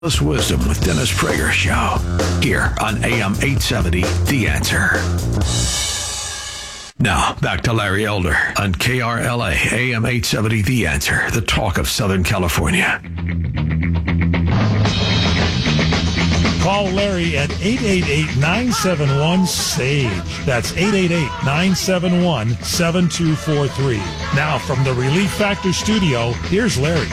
Wisdom with Dennis Prager Show here on AM 870 The Answer. Now back to Larry Elder on KRLA AM 870 The Answer, the talk of Southern California. Call Larry at 888-971-SAGE. That's 888-971-7243. Now from the Relief Factor studio, here's Larry.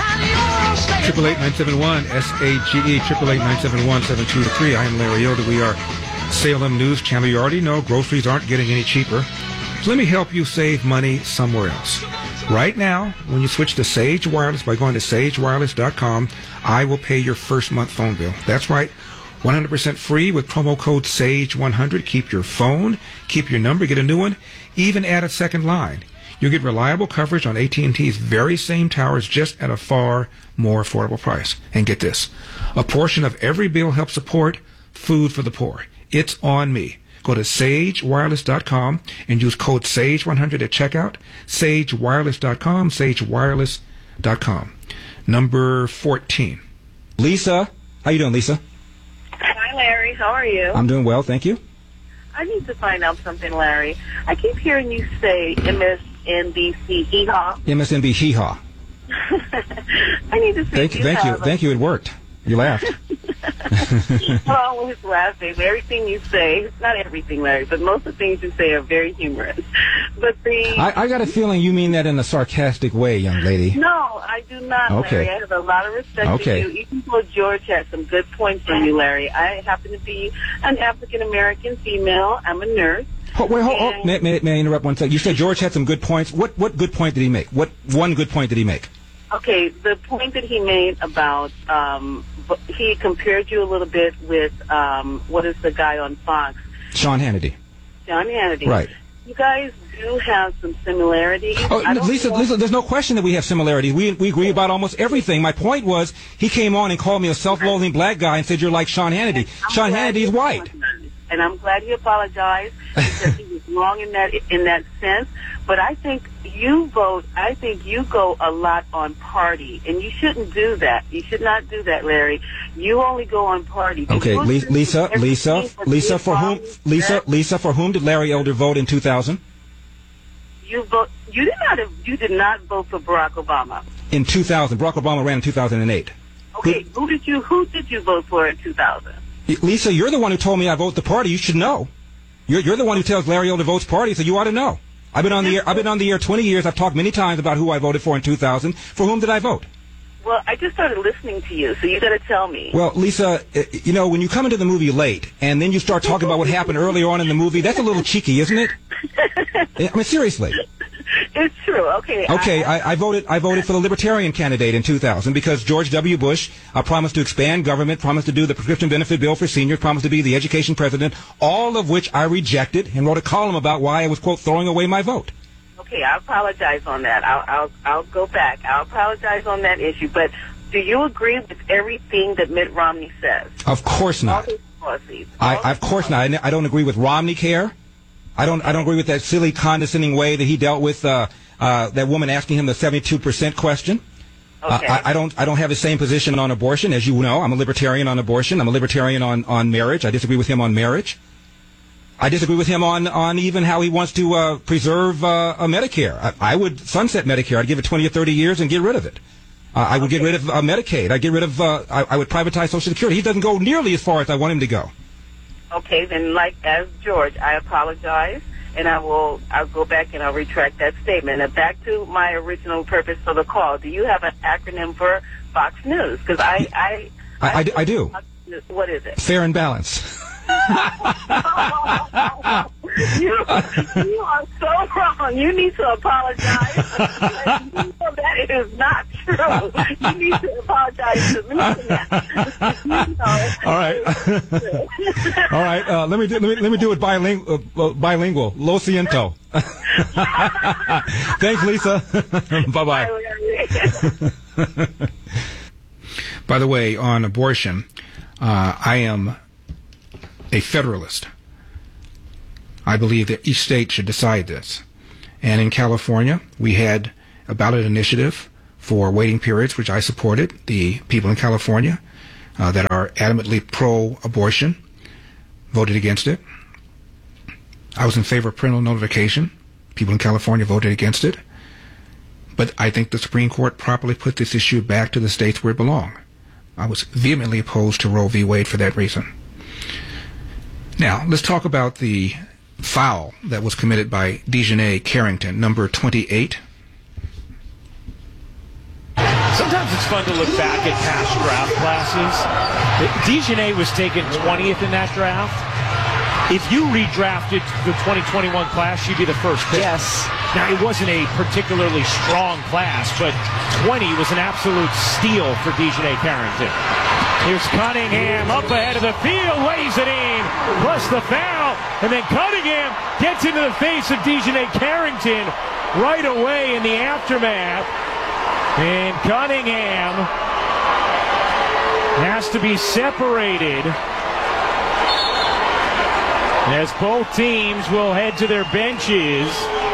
888-971-SAGE, 888-971-7243. I am Larry Elder. We are Salem News Channel. You already know groceries aren't getting any cheaper. So let me help you save money somewhere else. Right now, when you switch to Sage Wireless by going to sagewireless.com, I will pay your first month phone bill. That's right. 100% free with promo code SAGE100. Keep your phone, keep your number, get a new one, even add a second line. You'll get reliable coverage on AT&T's very same towers, just at a far more affordable price. And get this, a portion of every bill helps support food for the poor. It's on me. Go to sagewireless.com and use code SAGE100 at checkout. sagewireless.com, sagewireless.com. Number 14. Lisa. How you doing, Lisa? Hi, Larry. How are you? I'm doing well, thank you. I need to find out something, Larry. I keep hearing you say MSNBC hee-haw. MSNBC hee-haw. I need to see Thank you. It worked. You laughed. I'm always laughing. Everything you say, not everything, Larry, but most of the things you say are very humorous. But I got a feeling you mean that in a sarcastic way, young lady. No, I do not, Okay. Larry. I have a lot of respect for you. Even though George had some good points for you, Larry. I happen to be an African-American female. I'm a nurse. May I interrupt one second? You said George had some good points. What good point did he make? What one good point did he make? Okay, the point that he made about, he compared you a little bit with, what is the guy on Fox? Sean Hannity. Sean Hannity. Right. You guys do have some similarities. Oh, Lisa, there's no question that we have similarities. We agree about almost everything. My point was, he came on and called me a self-loathing black guy and said you're like Sean Hannity. Sean Hannity is white. And I'm glad he apologized because he was wrong in that sense. But I think you go a lot on party, and you shouldn't do that. You should not do that, Larry. You only go on party. Okay, Lisa, for whom did Larry Elder vote in 2000? You did not vote for Barack Obama. In 2000, Barack Obama ran in 2008. Okay, who did you vote for in 2000? Lisa, you're the one who told me I vote the party. You should know. You're the one who tells Larry Elder votes party, so you ought to know. I've been on the air 20 years. I've talked many times about who I voted for in 2000. For whom did I vote? Well, I just started listening to you, so you got to tell me. Well, Lisa, when you come into the movie late and then you start talking about what happened earlier on in the movie, that's a little cheeky, isn't it? I mean, seriously. It's true. Okay. Okay, I voted for the Libertarian candidate in 2000 because George W. Bush promised to expand government, promised to do the prescription benefit bill for seniors, promised to be the education president, all of which I rejected and wrote a column about why I was, quote, throwing away my vote. Okay, I apologize on that. I'll go back. I'll apologize on that issue. But do you agree with everything that Mitt Romney says? Of course not. All his policies. Of course not. I don't agree with Romney Care. I don't agree with that silly, condescending way that he dealt with that woman asking him the 72% question. Okay. I don't have the same position on abortion, as you know. I'm a libertarian on abortion. I'm a libertarian on marriage. I disagree with him on marriage. I disagree with him on even how he wants to preserve Medicare. I would sunset Medicare. I'd give it 20 or 30 years and get rid of it. I would get rid of Medicaid. I'd get rid of. I would privatize Social Security. He doesn't go nearly as far as I want him to go. Okay, then, as George, I apologize, and I'll go back and I'll retract that statement. Now, back to my original purpose for the call. Do you have an acronym for Fox News? Because I do. What is it? Fair and Balanced. You are so wrong. You need to apologize. You know that is not true. You need to apologize to me for that. All right. All right. Let me do it bilingual. Lo siento. Thanks, Lisa. Bye-bye. By the way, on abortion, I am a federalist. I believe that each state should decide this. And in California, we had a ballot initiative for waiting periods, which I supported, the people in California. that are adamantly pro-abortion voted against it. I was in favor of parental notification. People in California voted against it. But I think the Supreme Court properly put this issue back to the states where it belonged. I was vehemently opposed to Roe v. Wade for that reason. Now, let's talk about the foul that was committed by DeJohnay Carrington, number 28. Sometimes it's fun to look back at past draft classes. DeJohnay was taken 20th in that draft. If you redrafted the 2021 class, you'd be the first pick. Yes. Now, it wasn't a particularly strong class, but 20 was an absolute steal for DeJohnay Carrington. Here's Cunningham up ahead of the field, lays it in, plus the foul, and then Cunningham gets into the face of DeJohnay Carrington right away in the aftermath. And Cunningham has to be separated as both teams will head to their benches.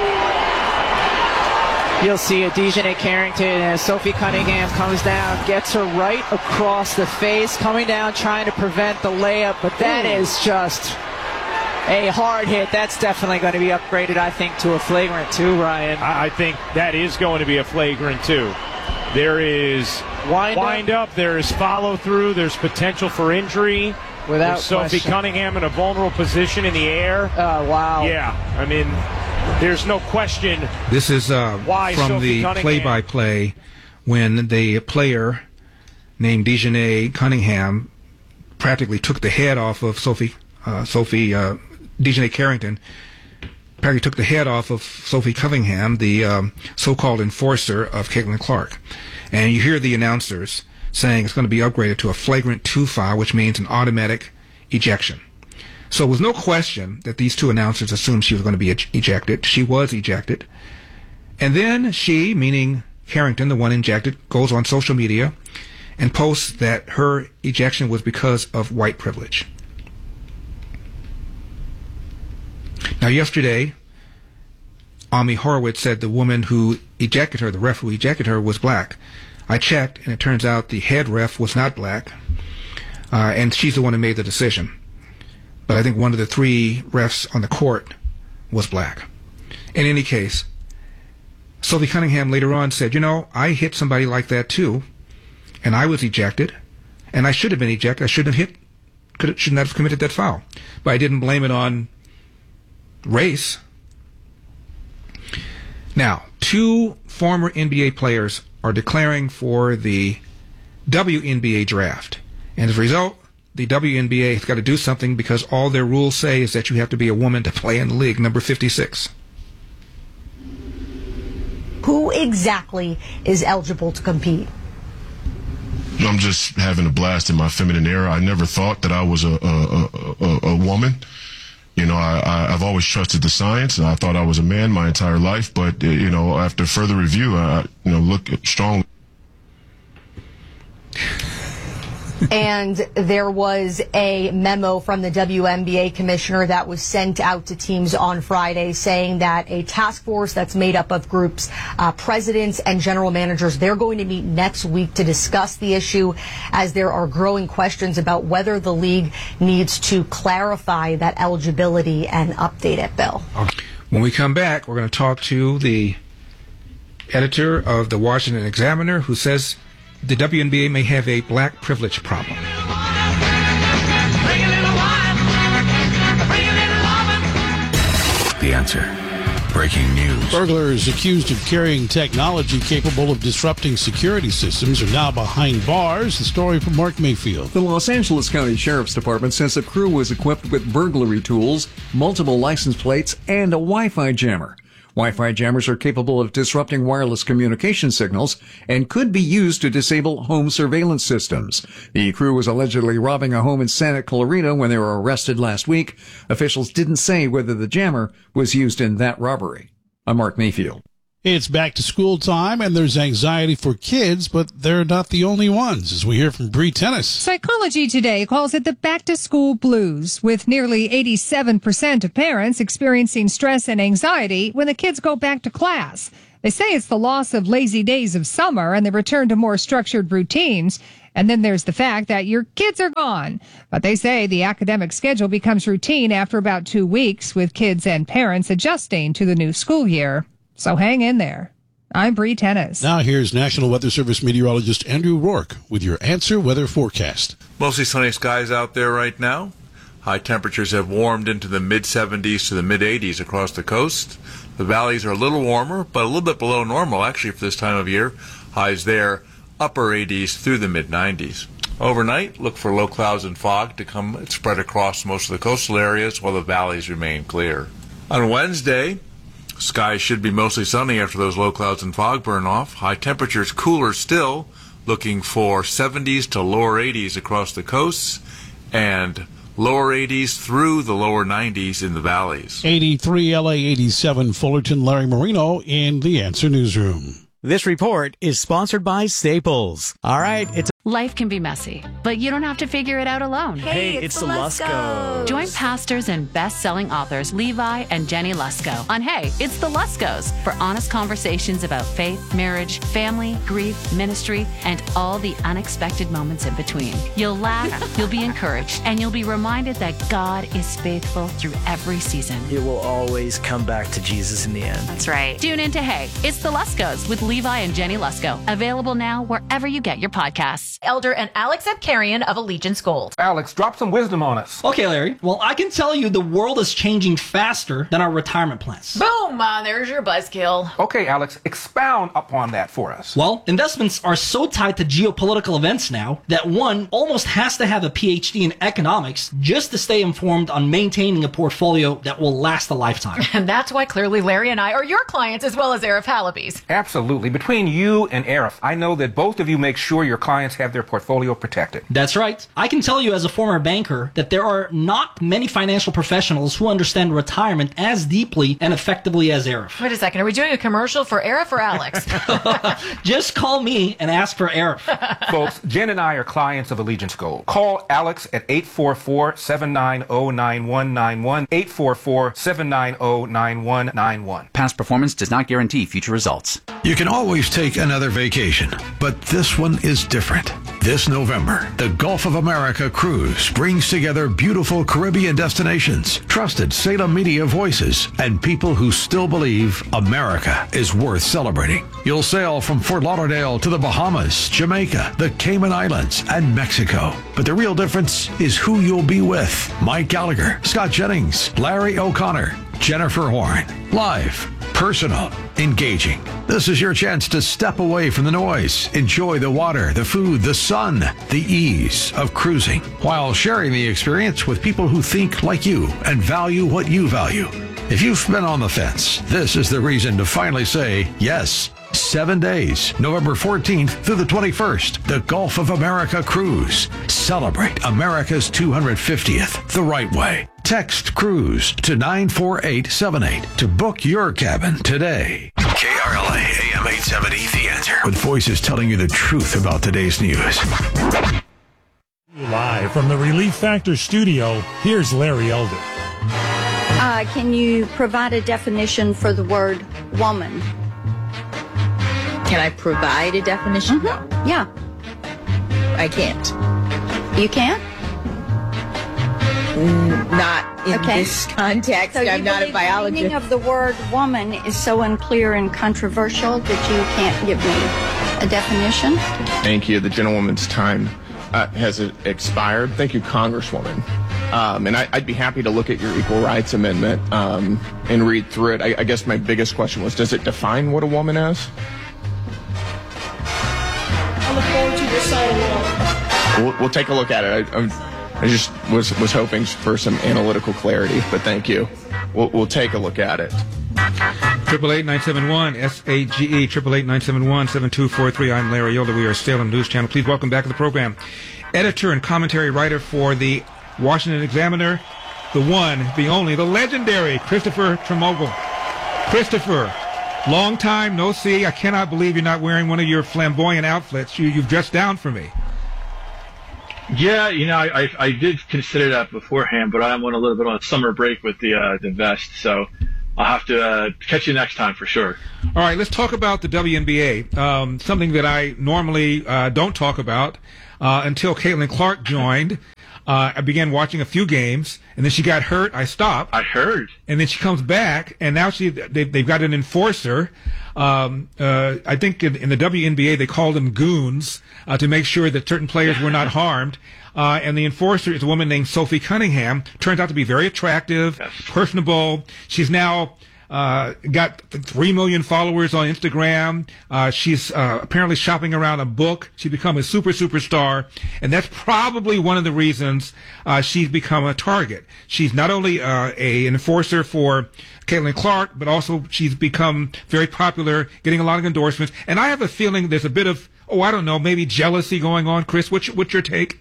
You'll see a DeJohnay Carrington as Sophie Cunningham comes down, gets her right across the face, coming down trying to prevent the layup, but that is just a hard hit. That's definitely going to be upgraded, I think, to a flagrant 2, Ryan. I think that is going to be a flagrant 2. There is wind up, there is follow through, there's potential for injury. Without Sophie question. Cunningham in a vulnerable position in the air. Oh, wow. Yeah, I mean, there's no question. This is Why from Sophie the Cunningham? play-by-play when the player named DeJohnay Cunningham practically took the head off of DeJohnay Carrington, practically took the head off of Sophie Cunningham, the so-called enforcer of Caitlin Clark. And you hear the announcers saying it's going to be upgraded to a flagrant 2 foul, which means an automatic ejection. So it was no question that these two announcers assumed she was going to be ejected. She was ejected. And then she, meaning Carrington, the one ejected, goes on social media and posts that her ejection was because of white privilege. Now, yesterday, Ami Horowitz said the woman who ejected her, the ref who ejected her, was black. I checked, and it turns out the head ref was not black, and she's the one who made the decision. But I think one of the 3 refs on the court was black. In any case, Sophie Cunningham later on said, I hit somebody like that too, and I was ejected, and I should have been ejected. I should not have committed that foul. But I didn't blame it on race. Now, 2 former NBA players are declaring for the WNBA draft. And as a result, the WNBA has got to do something because all their rules say is that you have to be a woman to play in the league, number 56. Who exactly is eligible to compete? I'm just having a blast in my feminine era. I never thought that I was a woman. I've always trusted the science, and I thought I was a man my entire life. But, after further review, I look strong. And there was a memo from the WNBA commissioner that was sent out to teams on Friday saying that a task force that's made up of groups, presidents and general managers, they're going to meet next week to discuss the issue as there are growing questions about whether the league needs to clarify that eligibility and update it, Bill. When we come back, we're going to talk to the editor of the Washington Examiner who says the WNBA may have a black privilege problem. The Answer. Breaking news. Burglars accused of carrying technology capable of disrupting security systems are now behind bars. The story from Mark Mayfield. The Los Angeles County Sheriff's Department says the crew was equipped with burglary tools, multiple license plates, and a Wi-Fi jammer. Wi-Fi jammers are capable of disrupting wireless communication signals and could be used to disable home surveillance systems. The crew was allegedly robbing a home in Santa Clarita when they were arrested last week. Officials didn't say whether the jammer was used in that robbery. I'm Mark Mayfield. It's back to school time, and there's anxiety for kids, but they're not the only ones, as we hear from Bree Tennis. Psychology Today calls it the back-to-school blues, with nearly 87% of parents experiencing stress and anxiety when the kids go back to class. They say it's the loss of lazy days of summer and the return to more structured routines. And then there's the fact that your kids are gone. But they say the academic schedule becomes routine after about 2 weeks, with kids and parents adjusting to the new school year. So hang in there. I'm Bree Tennis. Now here's National Weather Service meteorologist Andrew Rourke with your Answer Weather forecast. Mostly sunny skies out there right now. High temperatures have warmed into the mid-70s to the mid-80s across the coast. The valleys are a little warmer, but a little bit below normal actually for this time of year. Highs there, upper 80s through the mid-90s. Overnight, look for low clouds and fog to come and spread across most of the coastal areas while the valleys remain clear. On Wednesday, skies should be mostly sunny after those low clouds and fog burn off. High temperatures cooler still, looking for 70s to lower 80s across the coasts and lower 80s through the lower 90s in the valleys. 83 LA, 87 Fullerton. Larry Marino in the Answer Newsroom. This report is sponsored by Staples. All right, Life can be messy, but you don't have to figure it out alone. Hey, it's the Luskos. Join pastors and best-selling authors Levi and Jenny Lusko on Hey, It's the Luskos for honest conversations about faith, marriage, family, grief, ministry, and all the unexpected moments in between. You'll laugh, you'll be encouraged, and you'll be reminded that God is faithful through every season. It will always come back to Jesus in the end. That's right. Tune in to Hey, It's the Luskos with Levi and Jenny Lusko. Available now wherever you get your podcasts. Elder and Alex Abkarian of Allegiance Gold. Alex, drop some wisdom on us. Okay, Larry. Well, I can tell you the world is changing faster than our retirement plans. Boom! There's your buzzkill. Okay, Alex, expound upon that for us. Well, investments are so tied to geopolitical events now that one almost has to have a PhD in economics just to stay informed on maintaining a portfolio that will last a lifetime. And that's why clearly Larry and I are your clients as well as Arif Halaby's. Absolutely. Between you and Arif, I know that both of you make sure your clients have their portfolio protected. That's right. I can tell you as a former banker that there are not many financial professionals who understand retirement as deeply and effectively as Arif. Wait a second, are we doing a commercial for Arif or Alex? Just call me and ask for Arif. Folks, Jen and I are clients of Allegiance Gold. Call Alex at 844-790-9191, 844-790-9191. Past performance does not guarantee future results. You can always take another vacation, but this one is different. This November, the Gulf of America Cruise brings together beautiful Caribbean destinations, trusted Salem media voices, and people who still believe America is worth celebrating. You'll sail from Fort Lauderdale to the Bahamas, Jamaica, the Cayman Islands, and Mexico. But the real difference is who you'll be with. Mike Gallagher, Scott Jennings, Larry O'Connor, Jennifer Horn. Live, personal, engaging. This is your chance to step away from the noise, enjoy the water, the food, the sun, the ease of cruising, while sharing the experience with people who think like you and value what you value. If you've been on the fence, this is the reason to finally say yes. 7 days, November 14th through the 21st, the Gulf of America Cruise. Celebrate America's 250th the right way. Text CRUISE to 94878 to book your cabin today. KRLA AM 870, The Answer. With voices telling you the truth about today's news. Live from the Relief Factor studio, here's Larry Elder. Can you provide a definition for the word woman? Can I provide a definition? Mm-hmm. No. Yeah. I can't. You can't? Not in this context. So I'm not a biologist. The meaning of the word woman is so unclear and controversial that you can't give me a definition? Thank you. The gentlewoman's time has expired. Thank you, Congresswoman. And I'd be happy to look at your Equal Rights Amendment and read through it. I guess my biggest question was, does it define what a woman is? I look forward to reciting it. We'll take a look at it. I just was hoping for some analytical clarity, but thank you. We'll take a look at it. 888-971-SAGE, 888-971-7243. I'm Larry Elder. We are Salem News Channel. Please welcome back to the program editor and commentary writer for the Washington Examiner, the one, the only, the legendary Christopher Tremogel. Christopher, long time no see. I cannot believe you're not wearing one of your flamboyant outfits. You've dressed down for me. Yeah, I did consider that beforehand, but I went a little bit on a summer break with the vest, so I'll have to catch you next time for sure. All right, let's talk about the WNBA, something that I normally don't talk about. until Caitlin Clark joined. I began watching a few games, and then she got hurt. I stopped. I heard. And then she comes back, and now they've got an enforcer. I think in the WNBA they call them goons to make sure that certain players were not harmed. And the enforcer is a woman named Sophie Cunningham. Turns out to be very attractive, personable. She's now got 3 million followers on Instagram. She's apparently shopping around a book. She's become a superstar, and that's probably one of the reasons she's become a target. She's not only an enforcer for Caitlin Clark, but also she's become very popular, getting a lot of endorsements. And I have a feeling there's a bit of, maybe jealousy going on. Chris, what's your take?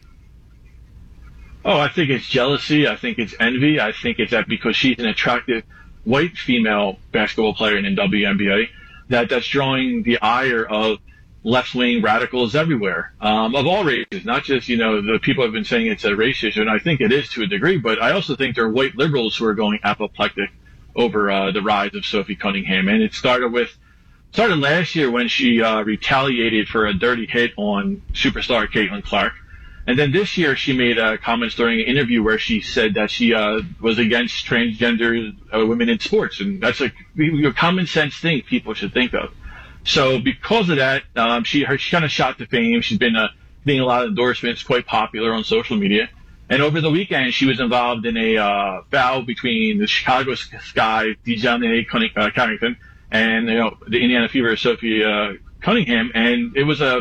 Oh, I think it's jealousy. I think it's envy. I think it's that because she's an attractive white female basketball player in the WNBA, that's drawing the ire of left-wing radicals everywhere, of all races, not just, the people have been saying it's a race issue, and I think it is to a degree, but I also think there are white liberals who are going apoplectic over the rise of Sophie Cunningham. And it started last year when she retaliated for a dirty hit on superstar Caitlin Clark. And then this year, she made comments during an interview where she said that she was against transgender women in sports, and that's a common sense thing people should think of. So because of that, she kind of shot to fame. She's been getting a lot of endorsements, quite popular on social media. And over the weekend, she was involved in a foul between the Chicago Sky, DeJounte Carrington, and the Indiana Fever, Sophie Cunningham, and it was a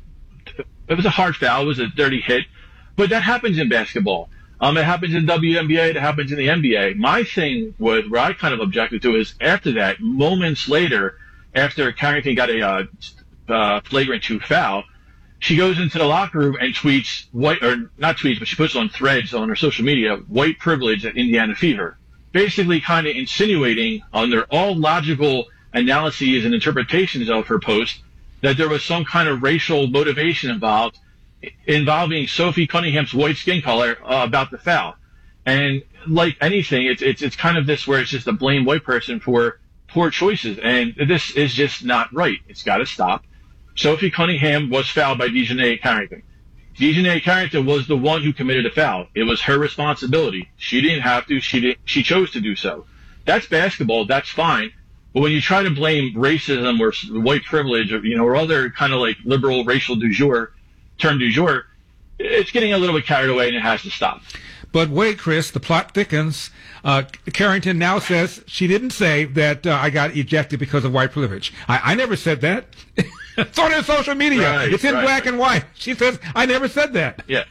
hard foul. It was a dirty hit. But that happens in basketball. It happens in WNBA. It happens in the NBA. My thing was, where I kind of objected to is after that, moments later, after Carrington got a flagrant 2 foul, she goes into the locker room and tweets, but she puts on threads on her social media, white privilege at Indiana Fever. Basically kind of insinuating, under all logical analyses and interpretations of her post, that there was some kind of racial motivation involving Sophie Cunningham's white skin color about the foul. And like anything, it's kind of this where it's just a blame white person for poor choices. And this is just not right. It's got to stop. Sophie Cunningham was fouled by DeJounte Carrington. DeJounte Carrington was the one who committed a foul. It was her responsibility. She didn't have to. She chose to do so. That's basketball. That's fine. But when you try to blame racism or white privilege or other kind of like liberal racial term du jour, it's getting a little bit carried away and it has to stop. But wait, Chris, the plot thickens. Carrington now says she didn't say that I got ejected because of white privilege. I never said that. It's on her social media. Right, it's in black and white. She says, I never said that. Yeah.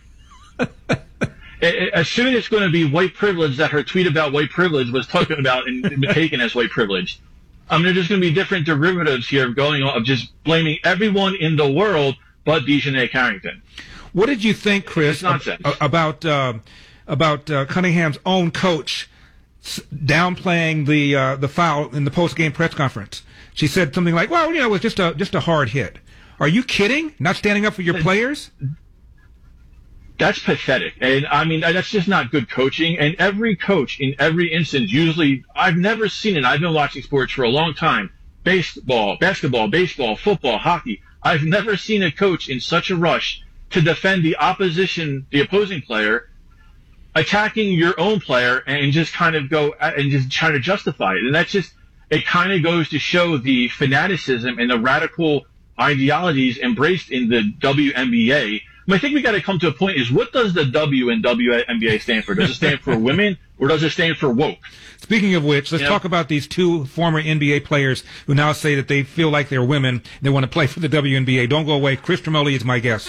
As soon as it's going to be white privilege that her tweet about white privilege was talking about and taken as white privilege. There's just going to be different derivatives here going on of just blaming everyone in the world but DeJounte Carrington. What did you think, Chris, about Cunningham's own coach downplaying the foul in the post-game press conference? She said something like, "Well, it was just a hard hit." Are you kidding? Not standing up for your players? That's pathetic. And that's just not good coaching. And every coach in every instance, usually, I've never seen it. I've been watching sports for a long time. Basketball, baseball, football, hockey. I've never seen a coach in such a rush to defend the opposing player, attacking your own player and just kind of go and just trying to justify it. And it kind of goes to show the fanaticism and the radical ideologies embraced in the WNBA. I think we got to come to a point is, what does the W in WNBA stand for? Does it stand for women or does it stand for woke? Speaking of which, let's talk about these 2 former NBA players who now say that they feel like they're women. They want to play for the WNBA. Don't go away. Chris Tremoli is my guest.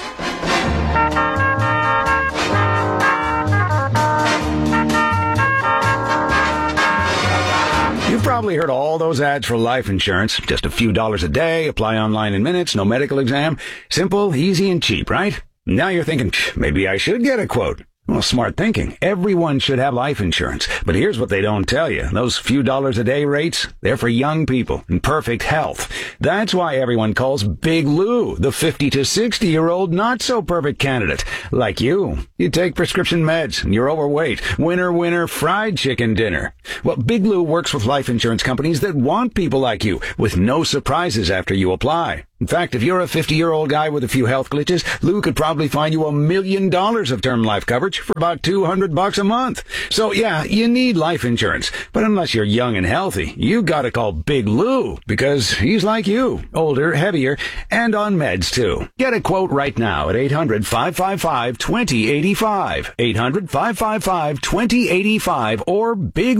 You've probably heard all those ads for life insurance. Just a few dollars a day, apply online in minutes, no medical exam. Simple, easy, and cheap, right? Now you're thinking, maybe I should get a quote. Well, smart thinking. Everyone should have life insurance. But here's what they don't tell you. Those few dollars a day rates, they're for young people in perfect health. That's why everyone calls Big Lou the 50 to 60-year-old not-so-perfect candidate. Like you. You take prescription meds, and you're overweight. Winner, fried chicken dinner. Well, Big Lou works with life insurance companies that want people like you, with no surprises after you apply. In fact, if you're a 50-year-old guy with a few health glitches, Lou could probably find you $1 million of term life coverage for about $200 a month. So yeah, you need life insurance. But unless you're young and healthy, you gotta call Big Lou, because he's like you, older, heavier, and on meds too. Get a quote right now at 800-555-2085. 800-555-2085 or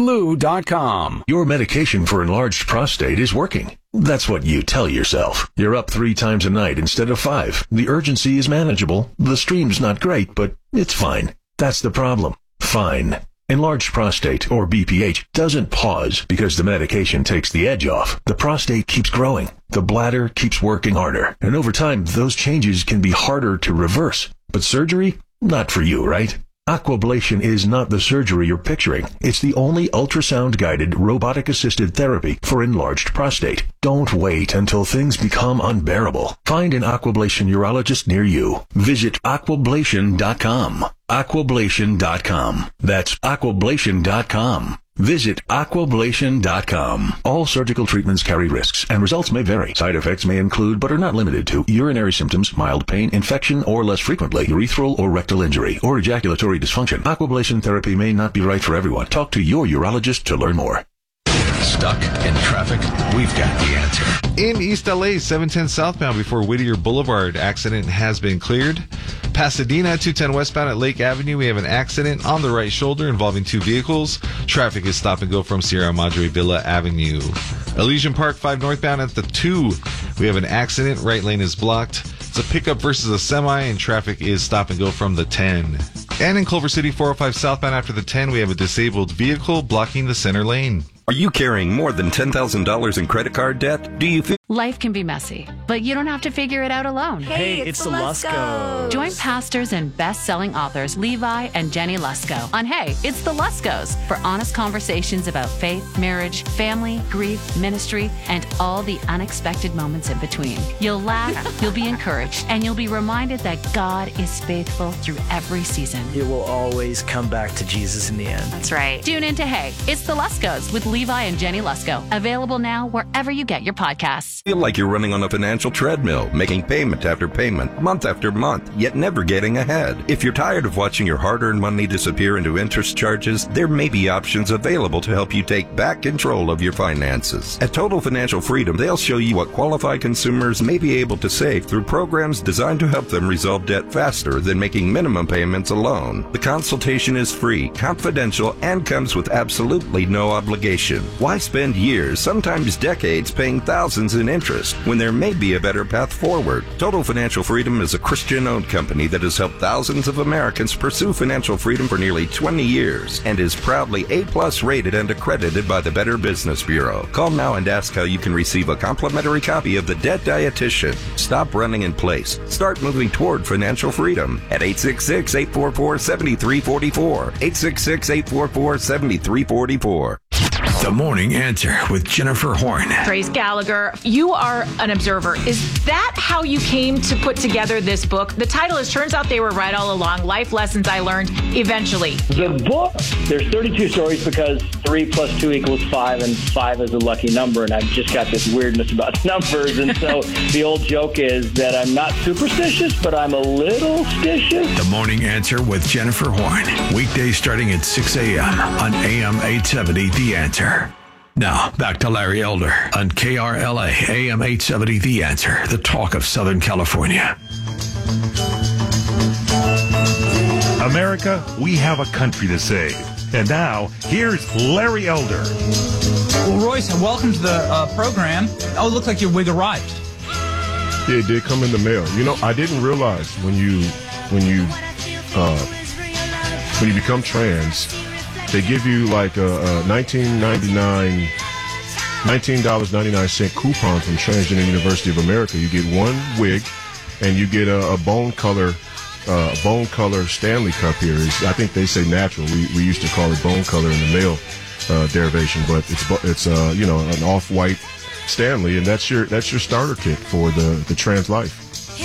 biglou.com. Your medication for enlarged prostate is working. That's what you tell yourself. You're up 3 times a night instead of 5. The urgency is manageable. The stream's not great, but it's fine. That's the problem. Fine. Enlarged prostate, or BPH, doesn't pause because the medication takes the edge off. The prostate keeps growing. The bladder keeps working harder. And over time, those changes can be harder to reverse. But surgery? Not for you, right? Aquablation is not the surgery you're picturing. It's the only ultrasound-guided, robotic-assisted therapy for enlarged prostate. Don't wait until things become unbearable. Find an Aquablation urologist near you. Visit aquablation.com. Aquablation.com. That's aquablation.com. Visit aquablation.com. All surgical treatments carry risks, and results may vary. Side effects may include, but are not limited to, urinary symptoms, mild pain, infection, or less frequently, urethral or rectal injury, or ejaculatory dysfunction. Aquablation therapy may not be right for everyone. Talk to your urologist to learn more. Stuck in traffic? We've got the answer. In East LA, 710 southbound before Whittier Boulevard, accident has been cleared. Pasadena, 210 westbound at Lake Avenue, we have an accident on the right shoulder involving 2 vehicles. Traffic is stop and go from Sierra Madre Villa Avenue. Elysian Park, 5 northbound at the 2, we have an accident. Right lane is blocked. It's a pickup versus a semi, and traffic is stop and go from the 10. And in Culver City, 405 southbound after the 10, we have a disabled vehicle blocking the center lane. Are you carrying more than $10,000 in credit card debt? Do you feel Life can be messy, but you don't have to figure it out alone. Hey, it's the Luskos. Join pastors and best-selling authors Levi and Jenny Lusko on Hey, It's the Luskos for honest conversations about faith, marriage, family, grief, ministry, and all the unexpected moments in between. You'll laugh, you'll be encouraged, and you'll be reminded that God is faithful through every season. It will always come back to Jesus in the end. That's right. Tune in to Hey, It's the Luskos with Levi and Jenny Lusko. Available now wherever you get your podcasts. Feel like you're running on a financial treadmill, making payment after payment, month after month, yet never getting ahead. If you're tired of watching your hard-earned money disappear into interest charges, there may be options available to help you take back control of your finances. At Total Financial Freedom, they'll show you what qualified consumers may be able to save through programs designed to help them resolve debt faster than making minimum payments alone. The consultation is free, confidential, and comes with absolutely no obligation. Why spend years, sometimes decades, paying thousands in interest when there may be a better path forward? Total Financial Freedom is a Christian-owned company that has helped thousands of Americans pursue financial freedom for nearly 20 years and is proudly A+ rated and accredited by the Better Business Bureau. Call now and ask how you can receive a complimentary copy of The Debt Dietitian. Stop running in place. Start moving toward financial freedom at 866-844-7344. 866-844-7344. The Morning Answer with Jennifer Horn. Trace Gallagher, you are an observer. Is that how you came to put together this book? The title is Turns Out They Were Right All Along, Life Lessons I Learned Eventually. The book, there's 32 stories because 3 + 2 = 5, and 5 is a lucky number, and I've just got this weirdness about numbers, and so the old joke is that I'm not superstitious, but I'm a little stitious. The Morning Answer with Jennifer Horn. Weekdays starting at 6 a.m. on AM 870 The Answer. Now, back to Larry Elder on KRLA AM 870 The Answer, the talk of Southern California. America, we have a country to save. And now, here's Larry Elder. Well, Royce, welcome to the program. Oh, it looks like your wig arrived. Yeah, it did come in the mail. You know, I didn't realize when you become trans, they give you like a $19.99 coupon from Transgender University of America. You get one wig, and you get a bone color Stanley Cup here. I think they say natural. We used to call it bone color in the male derivation, but it's an off-white Stanley, and that's your starter kit for the trans life.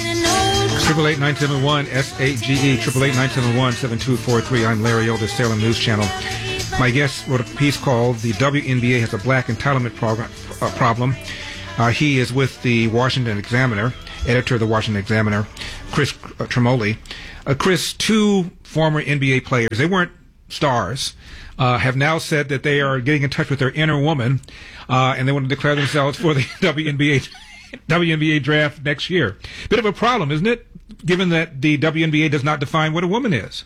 888-971-SAGE, 888-971-7243. I'm Larry Elder, Salem News Channel. My guest wrote a piece called "The WNBA Has a Black Entitlement Problem." He is with the Washington Examiner, editor of the Washington Examiner, Chris Tremoli. Chris, two former NBA players, they weren't stars, have now said that they are getting in touch with their inner woman, and they want to declare themselves for the WNBA draft next year. Bit of a problem, isn't it? Given that the WNBA does not define what a woman is.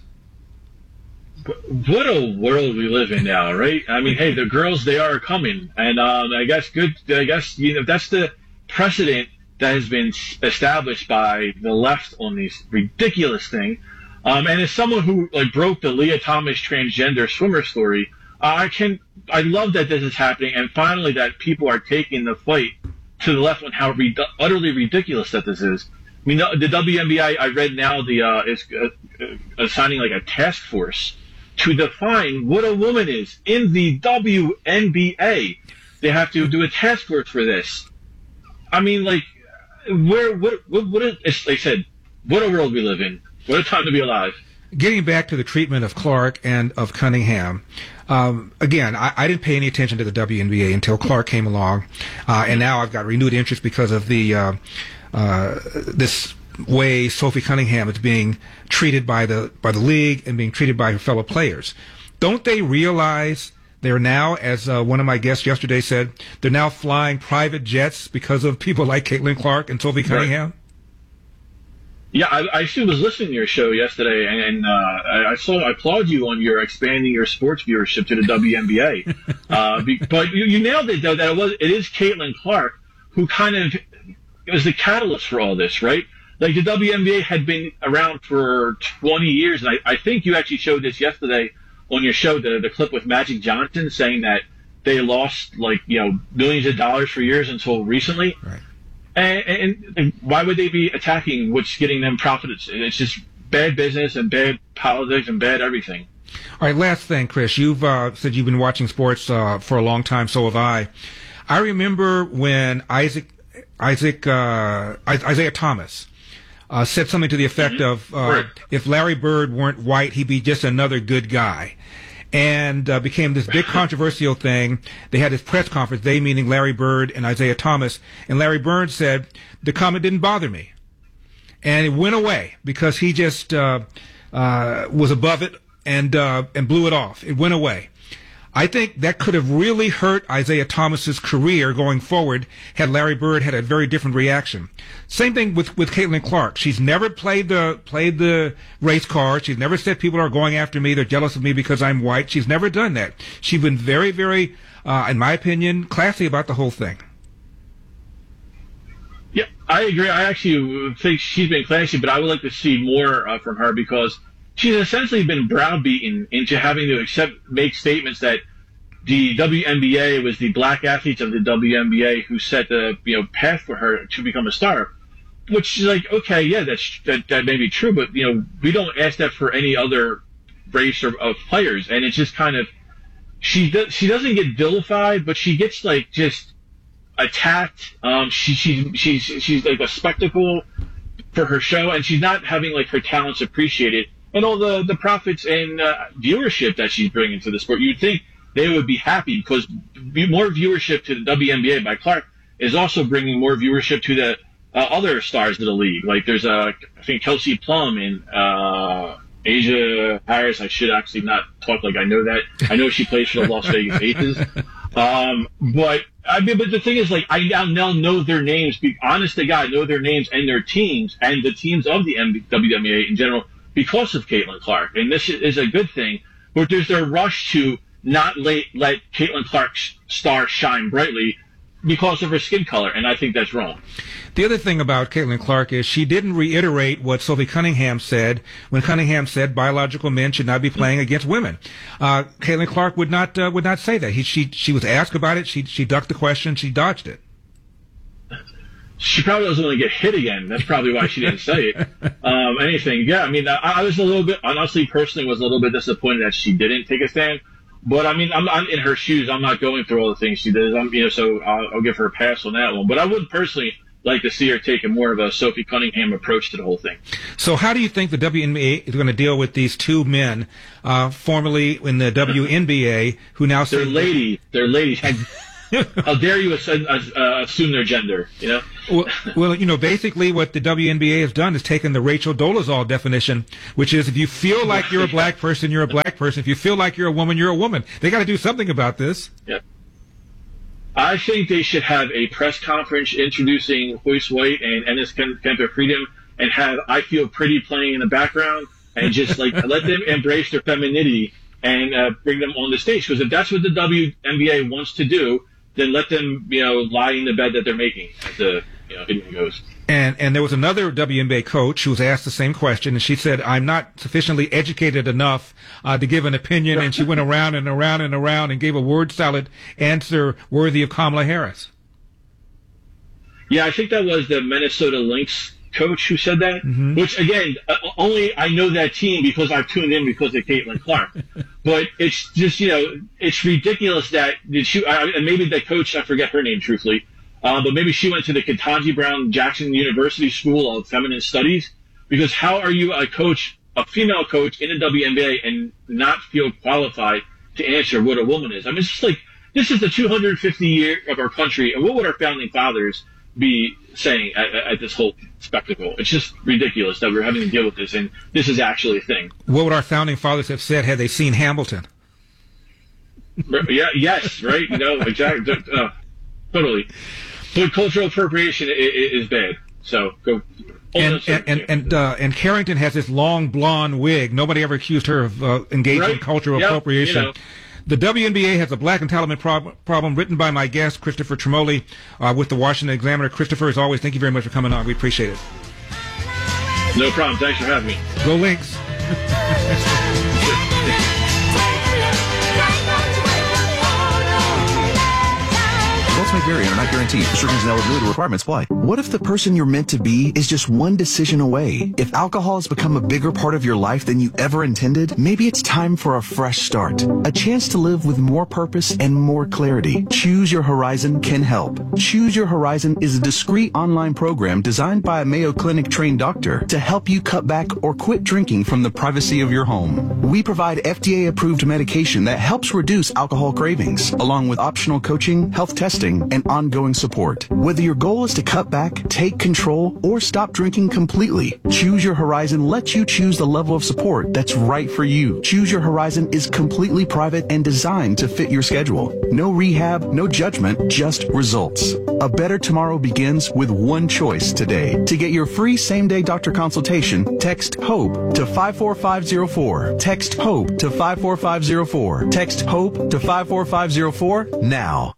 What a world we live in now, right? I mean, hey, the girls, they are coming. And I guess that's the precedent that has been established by the left on this ridiculous thing. And as someone who broke the Leah Thomas transgender swimmer story, I love that this is happening, and finally that people are taking the fight to the left on how utterly ridiculous that this is. I mean, the WNBA, I read now is assigning a task force to define what a woman is in the WNBA. They have to do a task force for this. I mean, what is, they said, what a world we live in. What a time to be alive. Getting back to the treatment of Clark and of Cunningham, again, I didn't pay any attention to the WNBA until Clark came along, and now I've got renewed interest because of the this way Sophie Cunningham is being treated by the league and being treated by her fellow players. Don't they realize they're now, as one of my guests yesterday said, they're now flying private jets because of people like Caitlin Clark and Sophie Cunningham? Right. Yeah, I actually was listening to your show yesterday, and I applaud you on your expanding your sports viewership to the WNBA. But you nailed it, though, that it is Caitlin Clark who was the catalyst for all this, right? Like, the WNBA had been around for 20 years, and I think you actually showed this yesterday on your show, the clip with Magic Johnson saying that they lost, millions of dollars for years until recently. Right. And why would they be attacking what's getting them profits? It's just bad business and bad politics and bad everything. All right, last thing, Chris. You've said you've been watching sports for a long time. So have I. I remember when Isaiah Thomas said something to the effect of, if Larry Bird weren't white, he'd be just another good guy. And became this big controversial thing. They had this press conference, they meaning Larry Bird and Isaiah Thomas, and Larry Bird said, the comment didn't bother me. And it went away because he just was above it and blew it off. It went away. I think that could have really hurt Isaiah Thomas's career going forward had Larry Bird had a very different reaction. Same thing with Caitlin Clark. She's never played the race card. She's never said people are going after me, they're jealous of me because I'm white. She's never done that. She's been very, very, in my opinion, classy about the whole thing. Yeah, I agree. I actually think she's been classy, but I would like to see more from her because she's essentially been browbeaten into having to make statements that the WNBA was the black athletes of the WNBA who set the path for her to become a star. Which is okay, yeah, that may be true, but we don't ask that for any other race of players, and it's just kind of she doesn't get vilified, but she gets just attacked. She's like a spectacle for her show, and she's not having her talents appreciated. And all the profits and viewership that she's bringing to the sport, you'd think they would be happy because more viewership to the WNBA by Clark is also bringing more viewership to the other stars of the league. Like there's I think Kelsey Plum and Asia Harris. I should actually not talk like I know that. I know she plays for the Las Vegas Aces. But the thing is, I now know their names. Honest to God, know their names and their teams and the teams of the WNBA in general, because of Caitlin Clark. And this is a good thing, but there's a rush to not let Caitlin Clark's star shine brightly because of her skin color, and I think that's wrong. The other thing about Caitlin Clark is she didn't reiterate what Sophie Cunningham said when Cunningham said biological men should not be playing against women. Caitlin Clark would not say that. She was asked about it. She ducked the question. She dodged it. She probably doesn't want to get hit again. That's probably why she didn't say it. Anything. Yeah, I mean, I was a little bit, honestly, personally, was a little bit disappointed that she didn't take a stand. But I mean, I'm in her shoes. I'm not going through all the things she does. So I'll give her a pass on that one. But I would personally like to see her take a more of a Sophie Cunningham approach to the whole thing. So how do you think the WNBA is going to deal with these two men, formerly in the WNBA, who now say they're ladies? How dare you assume their gender? You know. Well, you know, basically what the WNBA has done is taken the Rachel Dolezal definition, which is if you feel like you're a black person, you're a black person. If you feel like you're a woman, you're a woman. They got to do something about this. Yeah. I think they should have a press conference introducing Joyce White and Enes Kanter Freedom, and have I Feel Pretty playing in the background, and just like let them embrace their femininity and bring them on the stage. Because if that's what the WNBA wants to do, then let them, you know, lie in the bed that they're making, as the video goes. And there was another WNBA coach who was asked the same question, and she said, "I'm not sufficiently educated enough to give an opinion." And she went around and around and around and gave a word salad answer worthy of Kamala Harris. Yeah, I think that was the Minnesota Lynx coach who said that. Mm-hmm. Which again, only I know that team because I've tuned in because of Caitlin Clark. But it's just, you know, it's ridiculous that and maybe the coach, I forget her name truthfully. But maybe she went to the Ketanji Brown Jackson University School of Feminine Studies, because how are you a female coach in the WNBA and not feel qualified to answer what a woman is? I mean, it's just like, this is the 250 year of our country, and what would our founding fathers be saying at this whole spectacle? It's just ridiculous that we're having to deal with this, and this is actually a thing. What would our founding fathers have said had they seen Hamilton? Yeah, yes, right? No, exactly. Totally. But cultural appropriation is bad. So go. And Carrington has this long blonde wig. Nobody ever accused her of engaging in cultural appropriation. You know. The WNBA has a black entitlement problem, written by my guest, Christopher Tremoli, with the Washington Examiner. Christopher, as always, thank you very much for coming on. We appreciate it. No problem. Thanks for having me. Go Lynx. Results may vary and are not guaranteed. Restrictions and eligibility requirements apply. What if the person you're meant to be is just one decision away? If alcohol has become a bigger part of your life than you ever intended, maybe it's time for a fresh start. A chance to live with more purpose and more clarity. Choose Your Horizon can help. Choose Your Horizon is a discreet online program designed by a Mayo Clinic trained doctor to help you cut back or quit drinking from the privacy of your home. We provide FDA-approved medication that helps reduce alcohol cravings, along with optional coaching, health testing, and ongoing support. Whether your goal is to cut back, take control, or stop drinking completely, Choose Your Horizon lets you choose the level of support that's right for you. Choose Your Horizon is completely private and designed to fit your schedule. No rehab, no judgment, just results. A better tomorrow begins with one choice today. To get your free same-day doctor consultation, text HOPE to 54504. Text HOPE to 54504. Text HOPE to 54504 now.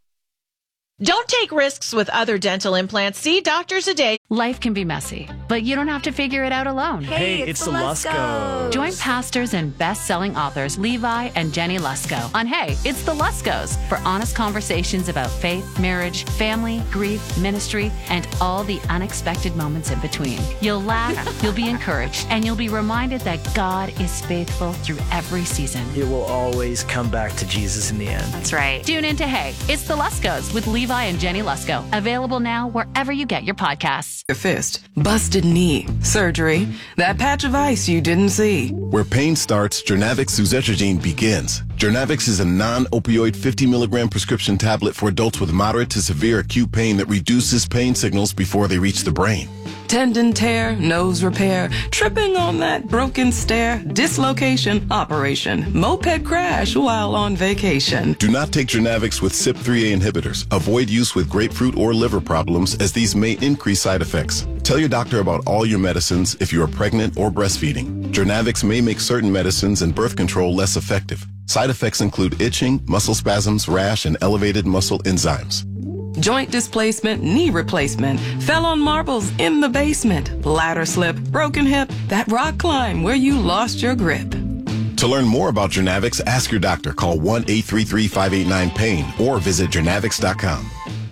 Don't take risks with other dental implants. See doctors a day. Life can be messy, but you don't have to figure it out alone. Hey, it's the Luskos. Join pastors and best-selling authors Levi and Jenny Lusko on Hey, It's the Luskos for honest conversations about faith, marriage, family, grief, ministry, and all the unexpected moments in between. You'll laugh, you'll be encouraged, and you'll be reminded that God is faithful through every season. It will always come back to Jesus in the end. That's right. Tune in to Hey, It's the Luskos with Levi and Jenny Lusko. Available now wherever you get your podcasts. Your fist, busted knee, surgery, that patch of ice you didn't see. Where pain starts, Jernavix suzetrigine begins. Jernavix is a non-opioid 50 milligram prescription tablet for adults with moderate to severe acute pain that reduces pain signals before they reach the brain. Tendon tear, nose repair, tripping on that broken stair, dislocation, operation, moped crash while on vacation. Do not take Jernavix with CYP3A inhibitors. Avoid use with grapefruit or liver problems, as these may increase side effects. Tell your doctor about all your medicines if you are pregnant or breastfeeding. Jernavix may make certain medicines and birth control less effective. Side effects include itching, muscle spasms, rash, and elevated muscle enzymes. Joint displacement, knee replacement, fell on marbles in the basement, ladder slip, broken hip, that rock climb where you lost your grip. To learn more about Jernavix, ask your doctor. Call 1-833-589-PAIN or visit Jernavix.com.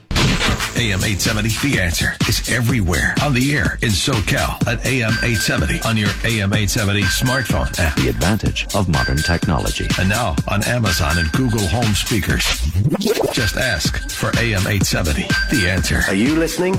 AM 870, The Answer is everywhere. On the air in SoCal at AM 870 on your AM 870 smartphone app. The advantage of modern technology. And now on Amazon and Google Home speakers. Just ask for AM 870, The Answer. Are you listening?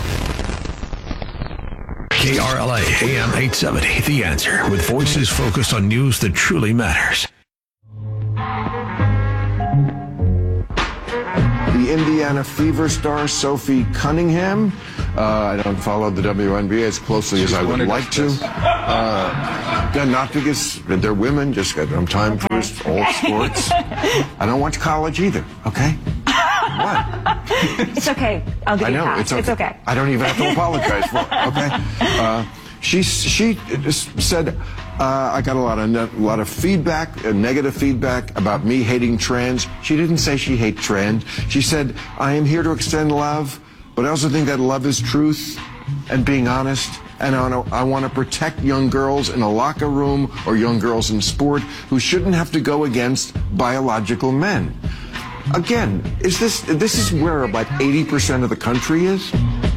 KRLA AM 870, The Answer, with voices focused on news that truly matters. The NBA Indiana Fever star Sophie Cunningham. I don't follow the WNBA as closely as I would like to. Not because they're women, just got no time for all sports. I don't watch college either, okay? What? It's okay. I'll give you a pass. It's okay. I don't even have to apologize for it, okay? She said, I got a lot of feedback, negative feedback about me hating trans. She didn't say she hates trans. She said, I am here to extend love, but I also think that love is truth and being honest. And I want to protect young girls in a locker room or young girls in sport who shouldn't have to go against biological men. Again, this is where about 80% of the country is?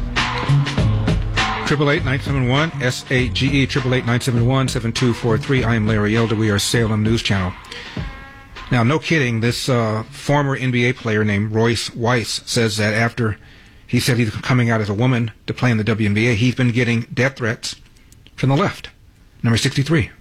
888-971-SAGE, 888-971-7243. I am Larry Elder. We are Salem News Channel. Now, no kidding, this former NBA player named Royce Weiss says that after he said he's coming out as a woman to play in the WNBA, he's been getting death threats from the left. Number 63.